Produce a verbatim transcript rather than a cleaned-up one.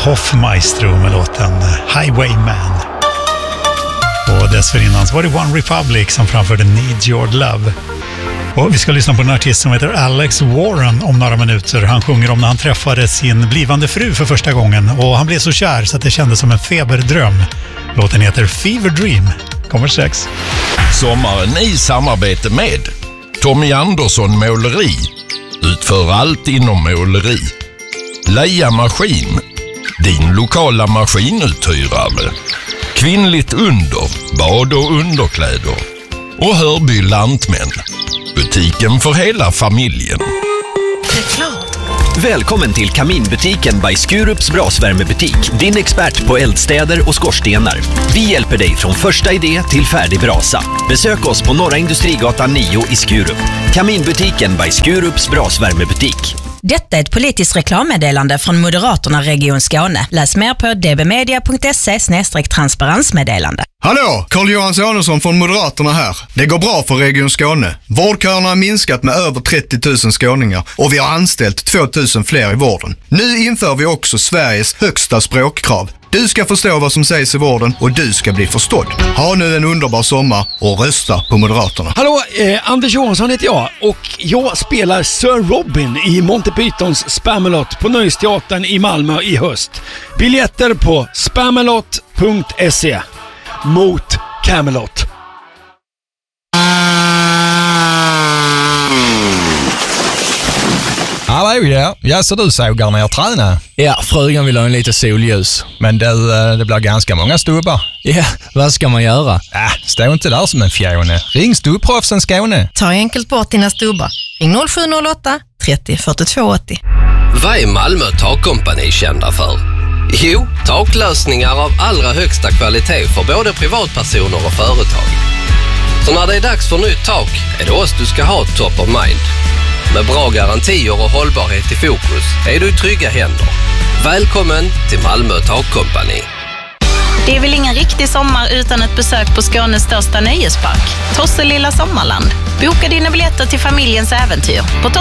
Hoffmaestro med låten Highwayman. Och dessförinnan så var det One Republic som framförde Need Your Love. Och vi ska lyssna på en artist som heter Alex Warren om några minuter. Han sjunger om när han träffade sin blivande fru för första gången. Och han blev så kär så att det kändes som en feberdröm. Låten heter Fever Dream. Kommer strax. Sommaren i samarbete med Tommy Andersson Måleri. Utför allt inom måleri. Leia Maskin. Din lokala maskinuthyrare. Kvinnligt under. Bad- och underkläder. Och Hörby Lantmän. Butiken för hela familjen. Välkommen till Kaminbutiken by Skurups brasvärmebutik. Din expert på eldstäder och skorstenar. Vi hjälper dig från första idé till färdig brasa. Besök oss på Norra Industrigatan nio i Skurup. Kaminbutiken by Skurups brasvärmebutik. Detta är ett politiskt reklammeddelande från Moderaterna Region Skåne. Läs mer på d b media punkt se slash transparensmeddelande. Hallå, Carl-Johan Sonesson från Moderaterna här. Det går bra för Region Skåne. Vårdköerna har minskat med över trettio tusen skåningar och vi har anställt två tusen fler i vården. Nu inför vi också Sveriges högsta språkkrav. Du ska förstå vad som sägs i vården och du ska bli förstådd. Ha nu en underbar sommar och rösta på Moderaterna. Hallå, eh, Anders Johansson heter jag och jag spelar Sir Robin i Monty Pythons Spamalot på Nöjesteatern i Malmö i höst. Biljetter på spamalot punkt se. Mot Camelot. Hallå, ja. Ja, så du sågar ner träna? Ja, frugan vill ha en lite solljus. Men det, det blir ganska många stubbar. Ja, vad ska man göra? Äh, stå inte där som en fjone. Ring Stubbproffsen Skåne. Ta enkelt bort dina stubbar. Ring noll sju noll åtta trettio fyrtiotvå åttio. Vad är Malmö Takkompani kända för? Jo, taklösningar av allra högsta kvalitet för både privatpersoner och företag. Så när det är dags för nytt tak är det oss du ska ha top of mind. Med bra garantier och hållbarhet i fokus är du i trygga händer. Välkommen till Malmö Takkompani. Det är väl ingen riktig sommar utan ett besök på Skånes största nöjespark, Tosselilla Sommarland. Boka dina biljetter till familjens äventyr på